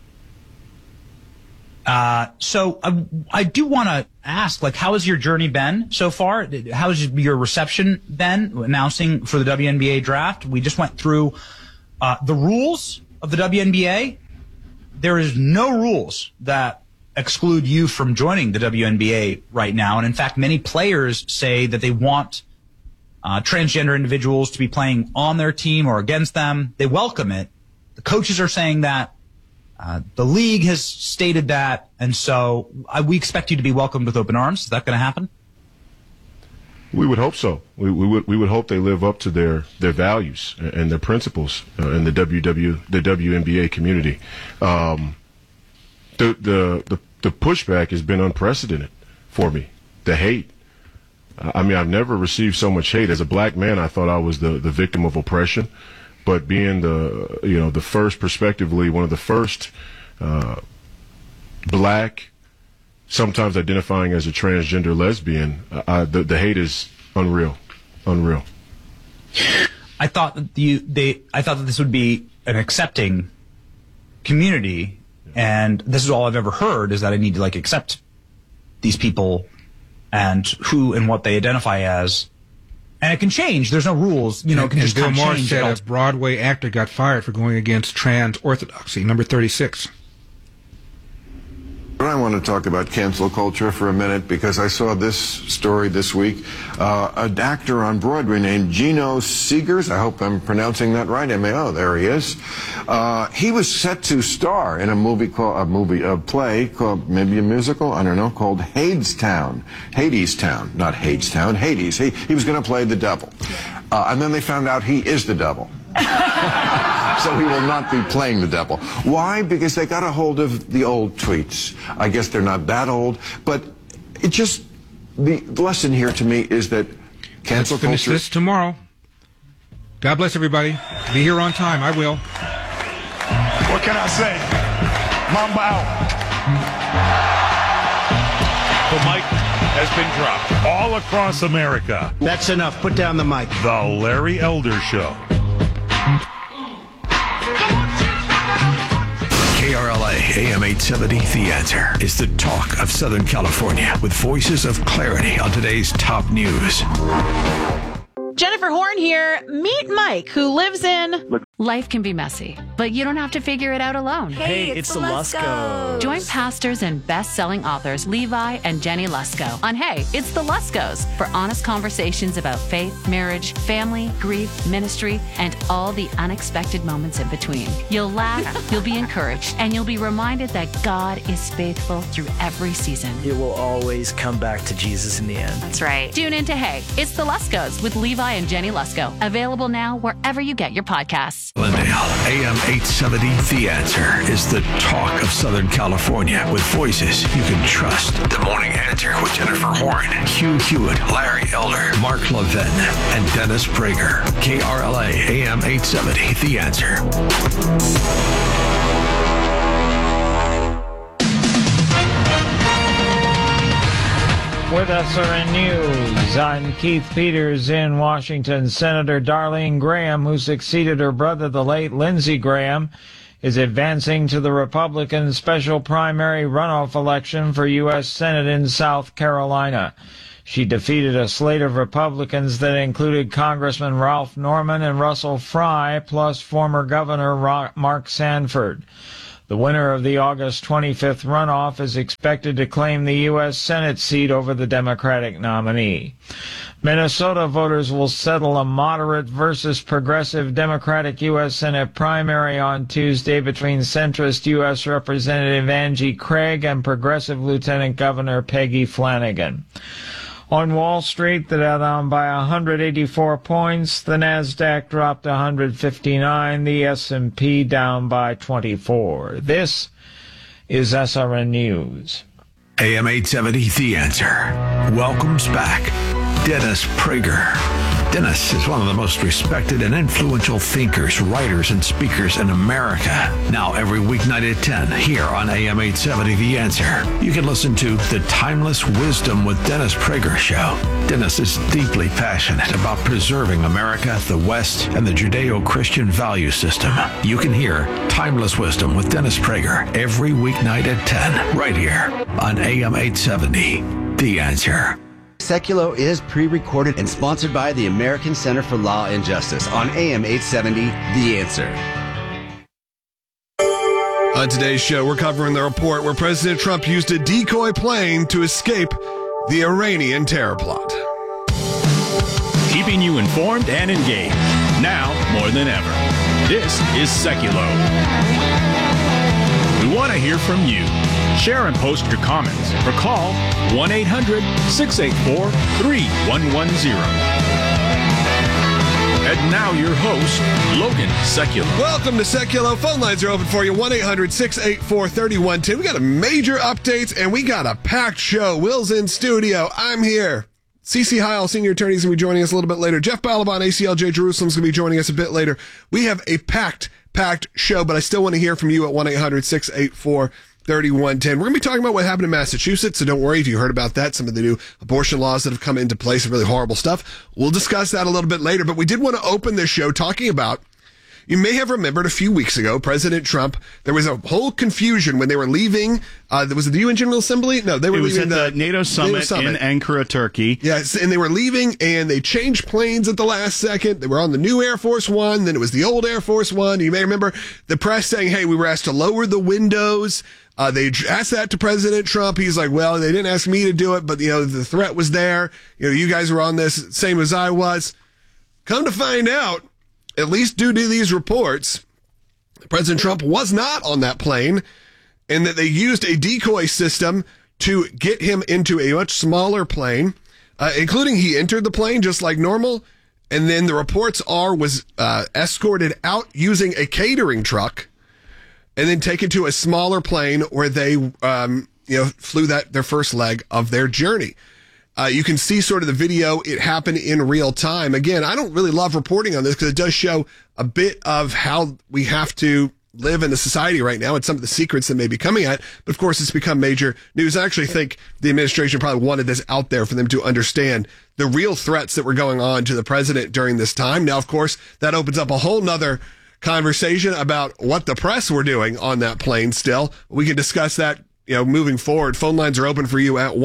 So I do want to ask, how has your journey been so far? How has your reception been announcing for the WNBA draft? We just went through the rules of the WNBA. There is no rules that exclude you from joining the WNBA right now. And in fact, many players say that they want transgender individuals to be playing on their team or against them. They welcome it. The coaches are saying that. The league has stated that, and so we expect you to be welcomed with open arms. Is that going to happen? We would hope so. We would hope they live up to their values and their principles in the WNBA community. The pushback has been unprecedented for me. The hate. I mean, I've never received so much hate. As a black man, I thought I was the victim of oppression. But being the first, prospectively, one of the first black, sometimes identifying as a transgender lesbian, the hate is unreal. I thought that I thought that this would be an accepting community, and this is all I've ever heard is that I need to accept these people and who and what they identify as. And it can change. There's no rules. It can just Bill Maher change. said a Broadway actor got fired for going against trans orthodoxy. Number 36. I want to talk about cancel culture for a minute because I saw this story this week. An actor on Broadway named Gino Segers, I hope I'm pronouncing that right, M-A-O, there he is. He was set to star in a play called, maybe a musical, I don't know, called Hadestown. Hadestown, not Hadestown, Hades. He was going to play the devil. And then they found out he is the devil. So he will not be playing the devil. Why? Because they got a hold of the old tweets. I guess they're not that old, but it just, the lesson here to me is that cancel culture. Let's finish this tomorrow. God bless everybody. Be here on time. I will. What can I say? Mamba out. The mic has been dropped all across America. That's enough. Put down the mic. The Larry Elder Show. KRLA AM 870, The Answer, is the talk of Southern California with voices of clarity on today's top news. Jennifer Horn here. Meet Mike, who lives in... Life can be messy, but you don't have to figure it out alone. Hey, it's the Luskos. Join pastors and best-selling authors Levi and Jenny Lusko on Hey, It's the Luskos for honest conversations about faith, marriage, family, grief, ministry, and all the unexpected moments in between. You'll laugh, you'll be encouraged, and you'll be reminded that God is faithful through every season. It will always come back to Jesus in the end. That's right. Tune in to Hey, It's the Luskos with Levi and Jenny Lusko. Available now wherever you get your podcasts. Glendale, AM 870, The Answer, is the talk of Southern California with voices you can trust. The Morning Answer with Jennifer Horn, Hugh Hewitt, Larry Elder, Mark Levin, and Dennis Prager. KRLA, AM 870, The Answer. With SRN News, I'm Keith Peters in Washington. Senator Darlene Graham, who succeeded her brother, the late Lindsey Graham, is advancing to the Republican special primary runoff election for U.S. Senate in South Carolina. She defeated a slate of Republicans that included Congressman Ralph Norman and Russell Fry, plus former Governor Mark Sanford. The winner of the August 25th runoff is expected to claim the U.S. Senate seat over the Democratic nominee. Minnesota voters will settle a moderate versus progressive Democratic U.S. Senate primary on Tuesday between centrist U.S. Representative Angie Craig and progressive Lieutenant Governor Peggy Flanagan. On Wall Street, the Dow down by 184 points, the Nasdaq dropped 159, the S&P down by 24. This is SRN News. AM 870, The Answer, welcomes back Dennis Prager. Dennis is one of the most respected and influential thinkers, writers, and speakers in America. Now every weeknight at 10 here on AM 870 The Answer. You can listen to The Timeless Wisdom with Dennis Prager show. Dennis is deeply passionate about preserving America, the West, and the Judeo-Christian value system. You can hear Timeless Wisdom with Dennis Prager every weeknight at 10 right here on AM 870 The Answer. Seculo is pre-recorded and sponsored by the American Center for Law and Justice on AM 870, The Answer. On today's show, we're covering the report where President Trump used a decoy plane to escape the Iranian terror plot. Keeping you informed and engaged, now more than ever. This is Seculo. We want to hear from you. Share and post your comments or call 1-800-684-3110. And now your host, Logan Seculo. Welcome to Seculo. Phone lines are open for you, 1-800-684-3110. We got a major updates and we got a packed show. Will's in studio. I'm here. CC Heil, senior attorney, is going to be joining us a little bit later. Jeff Balaban, ACLJ Jerusalem, is going to be joining us a bit later. We have a packed show, but I still want to hear from you at 1-800-684-3110. We're going to be talking about what happened in Massachusetts, so don't worry if you heard about that. Some of the new abortion laws that have come into place, some really horrible stuff. We'll discuss that a little bit later, but we did want to open this show talking about, you may have remembered a few weeks ago, President Trump, there was a whole confusion when they were leaving, was it the UN General Assembly? No, they were leaving the NATO summit in Ankara, Turkey. Yes, and they were leaving, and they changed planes at the last second. They were on the new Air Force One, then it was the old Air Force One. You may remember the press saying, hey, we were asked to lower the windows. They asked that to President Trump. He's like, well, they didn't ask me to do it, but, the threat was there. You guys were on this, same as I was. Come to find out, at least due to these reports, President Trump was not on that plane, and that they used a decoy system to get him into a much smaller plane, including he entered the plane just like normal, and then the reports was escorted out using a catering truck, and then taken to a smaller plane where they, flew their first leg of their journey. You can see sort of the video. It happened in real time. Again, I don't really love reporting on this because it does show a bit of how we have to live in a society right now and some of the secrets that may be coming out. But of course, it's become major news. I actually think the administration probably wanted this out there for them to understand the real threats that were going on to the president during this time. Now, of course, that opens up a whole nother conversation about what the press were doing on that plane still. We can discuss that, moving forward. Phone lines are open for you at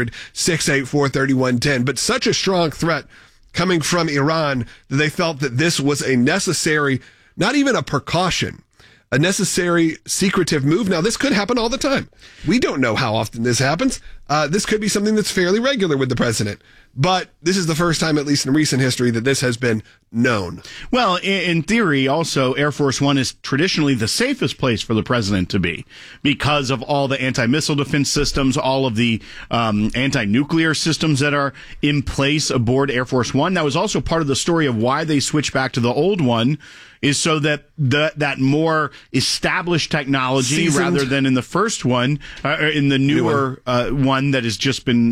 1-800-684-3110. But such a strong threat coming from Iran that they felt that this was a necessary, not even a precaution, a necessary secretive move. Now, this could happen all the time. We don't know how often this happens. This could be something that's fairly regular with the president. But this is the first time, at least in recent history, that this has been known. Well, in theory, also, Air Force One is traditionally the safest place for the president to be because of all the anti-missile defense systems, all of the anti-nuclear systems that are in place aboard Air Force One. That was also part of the story of why they switched back to the old one, is so that that more established technology, seasoned, rather than in the first one, in the newer one that has just been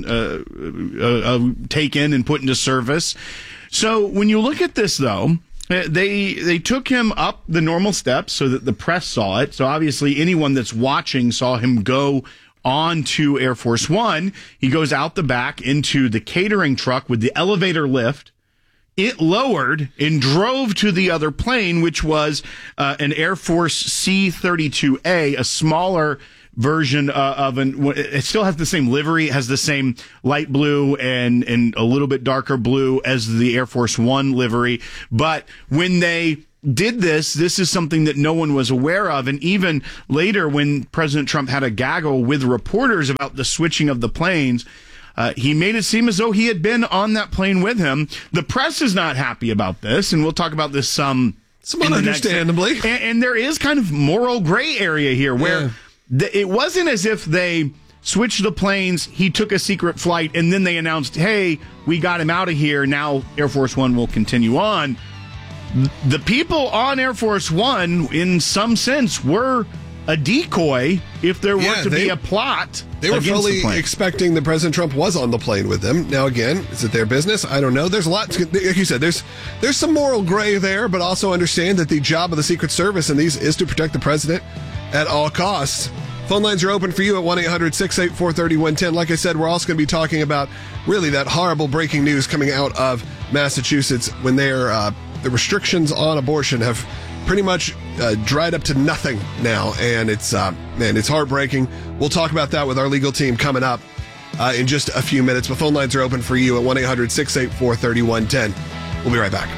taken and put into service. So when you look at this, though, they took him up the normal steps so that the press saw it. So obviously anyone that's watching saw him go on to Air Force One. He goes out the back into the catering truck with the elevator lift. It lowered and drove to the other plane, which was an Air Force C-32A, a smaller version it still has the same livery, has the same light blue and a little bit darker blue as the Air Force One livery. But when they did this is something that no one was aware of. And even later, when President Trump had a gaggle with reporters about the switching of the planes, he made it seem as though he had been on that plane with him. The press is not happy about this, and we'll talk about this some understandably. And there is kind of moral gray area here where it wasn't as if they switched the planes, he took a secret flight, and then they announced, hey, we got him out of here, now Air Force One will continue on. The people on Air Force One, in some sense, were a decoy if there were to be a plot. They were fully expecting that President Trump was on the plane with them. Now, again, is it their business? I don't know. There's a lot, like you said, there's some moral gray there, but also understand that the job of the Secret Service in these is to protect the president at all costs. Phone lines are open for you at 1-800-684-3110. Like I said, we're also going to be talking about really that horrible breaking news coming out of Massachusetts when the restrictions on abortion have pretty much dried up to nothing now, and it's heartbreaking. We'll talk about that with our legal team coming up in just a few minutes. But phone lines are open for you at 1-800-684-3110. We'll be right back.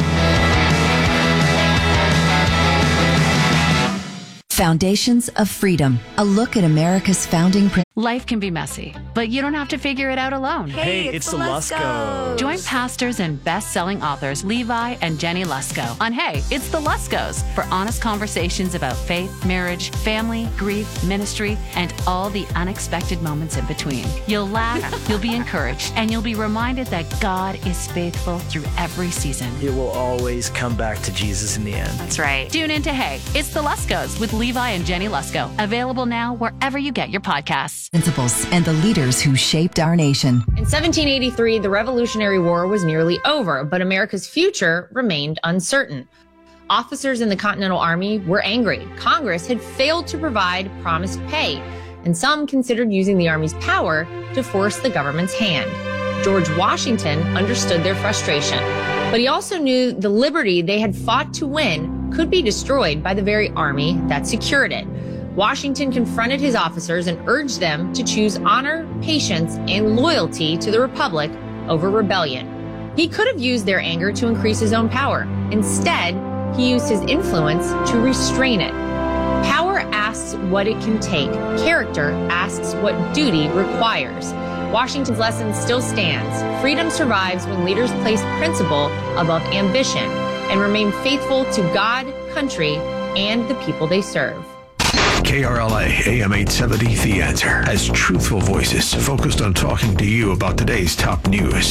Foundations of Freedom, a look at America's founding principles. Life can be messy, but you don't have to figure it out alone. Hey, it's the Luskos. Join pastors and best-selling authors Levi and Jenny Lusko on Hey, It's the Luskos for honest conversations about faith, marriage, family, grief, ministry, and all the unexpected moments in between. You'll laugh, you'll be encouraged, and you'll be reminded that God is faithful through every season. It will always come back to Jesus in the end. That's right. Tune in to Hey, It's the Luskos with Levi and Jenny Lusko. Available now wherever you get your podcasts. Principles and the leaders who shaped our nation. In 1783, the Revolutionary War was nearly over, but America's future remained uncertain. Officers in the Continental Army were angry. Congress had failed to provide promised pay, and some considered using the Army's power to force the government's hand. George Washington understood their frustration, but he also knew the liberty they had fought to win could be destroyed by the very army that secured it. Washington confronted his officers and urged them to choose honor, patience, and loyalty to the Republic over rebellion. He could have used their anger to increase his own power. Instead, he used his influence to restrain it. Power asks what it can take. Character asks what duty requires. Washington's lesson still stands. Freedom survives when leaders place principle above ambition and remain faithful to God, country, and the people they serve. KRLA AM 870 The Answer has truthful voices focused on talking to you about today's top news.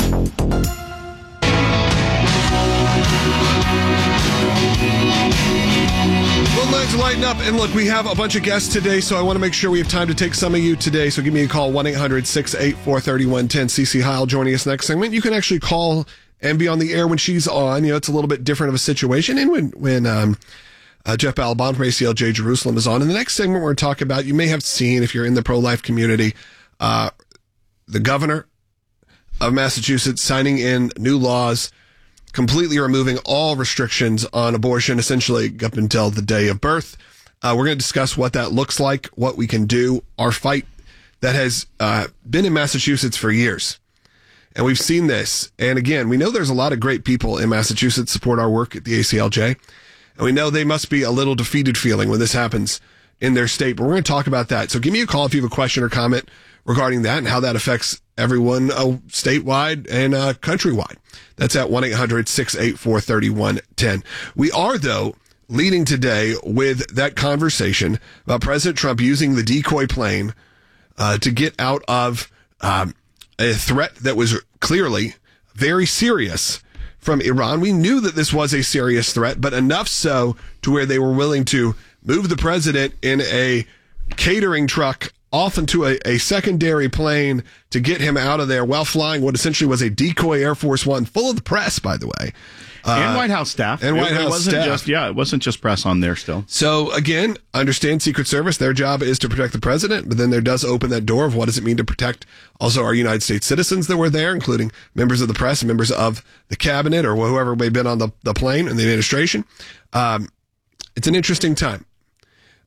Well, let's lighten up. And look, we have a bunch of guests today, so I want to make sure we have time to take some of you today. So give me a call, 1-800-684-3110. CeCe Heil joining us next segment. You can actually call and be on the air when she's on. You know, it's a little bit different of a situation. And when Jeff Balabon from ACLJ Jerusalem is on. In the next segment, we're going to talk about, you may have seen, if you're in the pro-life community, the governor of Massachusetts signing in new laws, completely removing all restrictions on abortion, essentially up until the day of birth. We're going to discuss what that looks like, what we can do, our fight that has been in Massachusetts for years. And we've seen this. And again, we know there's a lot of great people in Massachusetts support our work at the ACLJ. And we know they must be a little defeated feeling when this happens in their state. But we're going to talk about that. So give me a call if you have a question or comment regarding that and how that affects everyone statewide and countrywide. That's at 1-800-684-3110. We are, though, leading today with that conversation about President Trump using the decoy plane to get out of a threat that was clearly very serious from Iran. We knew that this was a serious threat, but enough so to where they were willing to move the president in a catering truck off into a secondary plane to get him out of there while flying what essentially was a decoy Air Force One, full of the press, by the way. And White House staff. And White House staff. It wasn't just press on there still. So, again, understand Secret Service. Their job is to protect the president, but then there does open that door of what does it mean to protect also our United States citizens that were there, including members of the press and members of the cabinet or whoever may have been on the plane and the administration. It's an interesting time.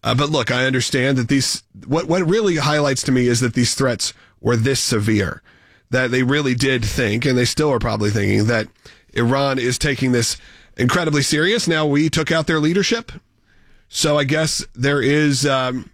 But look, I understand that what really highlights to me is that these threats were this severe, that they really did think, and they still are probably thinking, that Iran is taking this incredibly serious. Now, we took out their leadership, so I guess there is,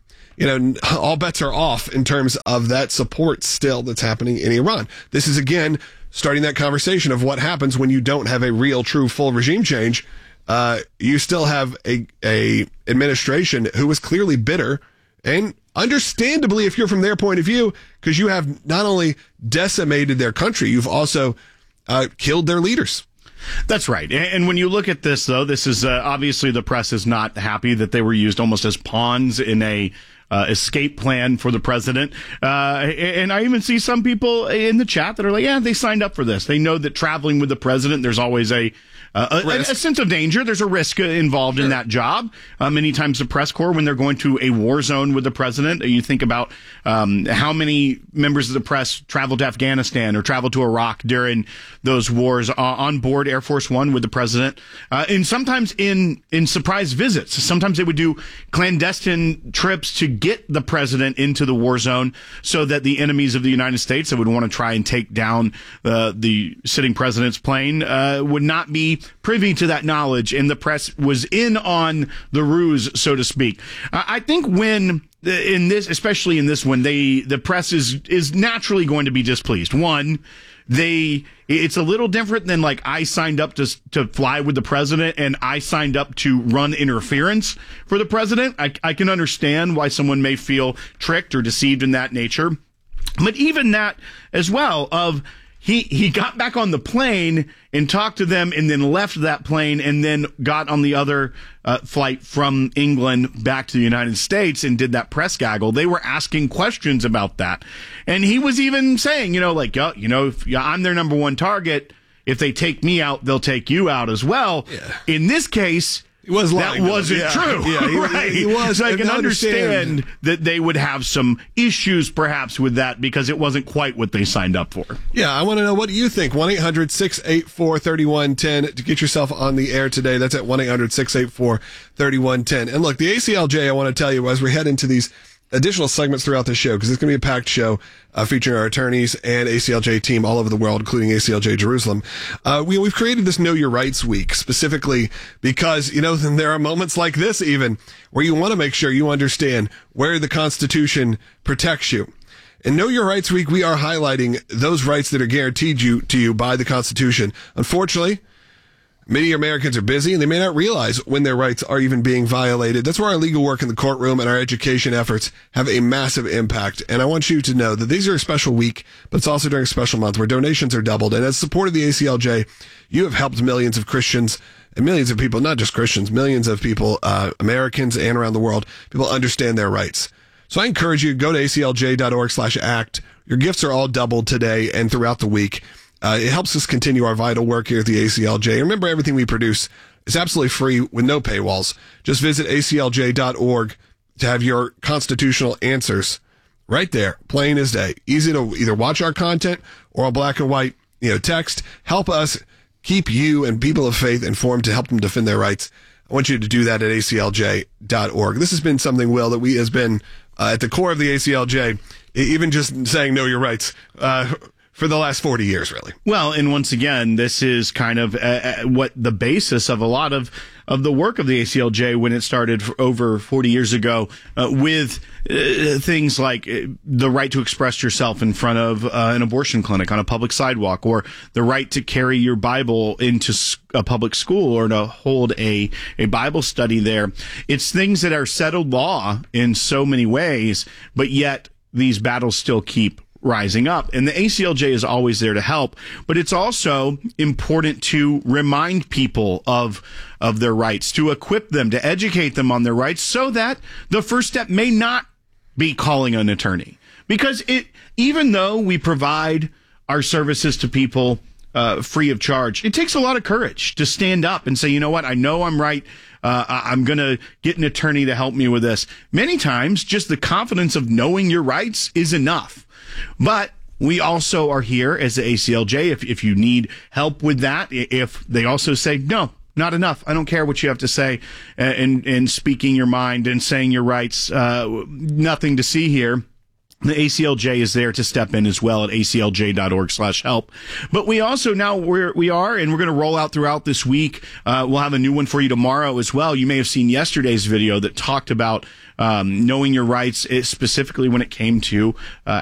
all bets are off in terms of that support still that's happening in Iran. This is, again, starting that conversation of what happens when you don't have a real, true, full regime change. You still have a administration who is clearly bitter, and understandably, if you're from their point of view, because you have not only decimated their country, you've also killed their leaders. That's right. And when you look at this, though, this is obviously the press is not happy that they were used almost as pawns in a escape plan for the president. And I even see some people in the chat that are like, yeah, they signed up for this. They know that traveling with the president, there's always a sense of danger. There's a risk involved in that job. Many times the press corps, when they're going to a war zone with the president, you think about how many members of the press traveled to Afghanistan or traveled to Iraq during those wars on board Air Force One with the president. And sometimes in surprise visits. Sometimes they would do clandestine trips to get the president into the war zone so that the enemies of the United States that would want to try and take down the sitting president's plane would not be privy to that knowledge, and the press was in on the ruse, so to speak. I think when in this, especially in this one, the press is naturally going to be displeased. One, it's a little different than like I signed up to fly with the president and I signed up to run interference for the president. I can understand why someone may feel tricked or deceived in that nature, but even that as well of. He got back on the plane and talked to them and then left that plane and then got on the other flight from England back to the United States and did that press gaggle. They were asking questions about that. And he was even saying, if I'm their number one target, if they take me out, they'll take you out as well. Yeah. In this case, that wasn't true. Yeah, right. He was. So I can understand that they would have some issues perhaps with that because it wasn't quite what they signed up for. Yeah, I want to know, what do you think? 1-800-684-3110 to get yourself on the air today. That's at 1-800-684-3110. And look, the ACLJ, I want to tell you, as we head into these additional segments throughout the show, because it's going to be a packed show featuring our attorneys and ACLJ team all over the world, including ACLJ Jerusalem. We've created this Know Your Rights Week specifically because, there are moments like this even where you want to make sure you understand where the Constitution protects you. In Know Your Rights Week, we are highlighting those rights that are guaranteed to you by the Constitution. Unfortunately, many Americans are busy and they may not realize when their rights are even being violated. That's where our legal work in the courtroom and our education efforts have a massive impact. And I want you to know that these are a special week, but it's also during a special month where donations are doubled. And as support of the ACLJ, you have helped millions of Christians and millions of people, not just Christians, millions of people, Americans and around the world, people understand their rights. So I encourage you to go to aclj.org/act. Your gifts are all doubled today and throughout the week. It helps us continue our vital work here at the ACLJ. Remember, everything we produce is absolutely free with no paywalls. Just visit aclj.org to have your constitutional answers right there, plain as day. Easy to either watch our content or a black and white, text. Help us keep you and people of faith informed to help them defend their rights. I want you to do that at aclj.org. This has been something, Will, that has been at the core of the ACLJ, even just saying know your rights, for the last 40 years, really. Well, and once again, this is kind of what the basis of a lot of the work of the ACLJ when it started over 40 years ago with things like the right to express yourself in front of an abortion clinic on a public sidewalk, or the right to carry your Bible into a public school or to hold a Bible study there. It's things that are settled law in so many ways, but yet these battles still keep rising up. And the ACLJ is always there to help, but it's also important to remind people of their rights, to equip them, to educate them on their rights, so that the first step may not be calling an attorney. Because even though we provide our services to people free of charge, it takes a lot of courage to stand up and say, you know what, I know I'm right. I'm going to get an attorney to help me with this. Many times, just the confidence of knowing your rights is enough. But we also are here as the ACLJ if you need help with that. If they also say, no, not enough. I don't care what you have to say in speaking your mind and saying your rights. Nothing to see here. The ACLJ is there to step in as well at aclj.org/help. But we also now and we're going to roll out throughout this week. We'll have a new one for you tomorrow as well. You may have seen yesterday's video that talked about knowing your rights, specifically when it came to